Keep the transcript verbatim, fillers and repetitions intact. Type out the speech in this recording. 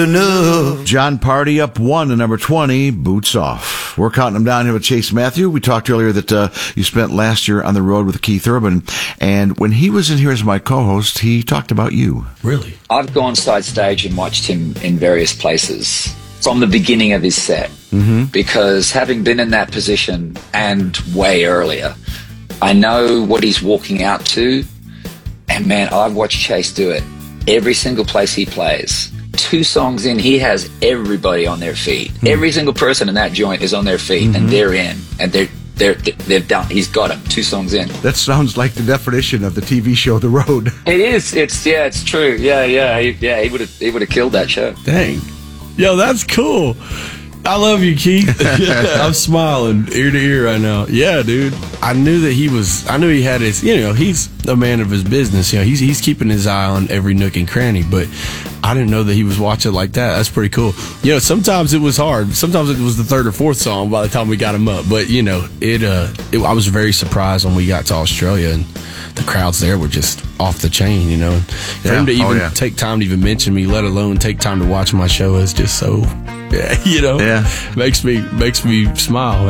No. John Party up one to number twenty, Boots Off. We're counting them down here with Chase Matthew. We talked earlier that uh, you spent last year on the road with Keith Urban, and when he was in here as my co-host, he talked about you. Really? I've gone side stage and watched him in various places from the beginning of his set, mm-hmm. because having been in that position and way earlier, I know what he's walking out to, and man, I've watched Chase do it every single place he plays. Two songs in, he has everybody on their feet. Mm. Every single person in that joint is on their feet, mm-hmm. and they're in, and they're they're they're done. He's got them. Two songs in. That sounds like the definition of the T V show The Road. It is. It's yeah. It's true. Yeah, yeah, he, yeah. He would have he would have killed that show. Dang, yo, that's cool. I love you, Keith. I'm smiling ear to ear right now. Yeah, dude. I knew that he was, I knew he had his, you know, he's a man of his business. You know, he's he's keeping his eye on every nook and cranny, but I didn't know that he was watching like that. That's pretty cool. You know, sometimes it was hard. Sometimes it was the third or fourth song by the time we got him up. But, you know, it, uh, it, I was very surprised when we got to Australia and the crowds there were just off the chain, you know. For yeah. him to even oh, yeah. take time to even mention me, let alone take time to watch my show is just so, yeah, you know, yeah. makes me makes me smile.